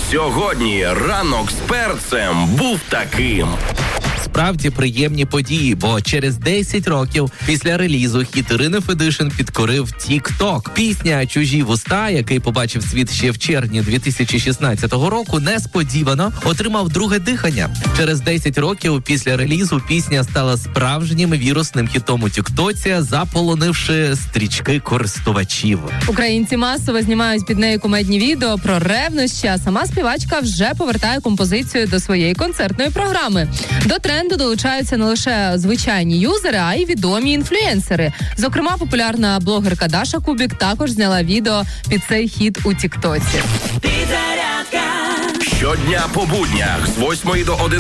Сьогодні ранок з перцем був таким. Справді приємні події, бо через 10 років після релізу хіт Ірини Федишин підкорив TikTok. Пісня «Чужі вуста», який побачив світ ще в червні 2016 року, несподівано отримав друге дихання. Через 10 років після релізу пісня стала справжнім вірусним хітом у тіктоці, заполонивши стрічки користувачів. Українці масово знімають під нею кумедні відео про ревнощі, а сама співачка вже повертає композицію до своєї концертної програми. До тренду долучаються не лише звичайні юзери, а й відомі інфлюенсери. Зокрема, популярна блогерка Даша Кубік також зняла відео під цей хіт у тіктоці. Щодня по буднях з 8 до 11.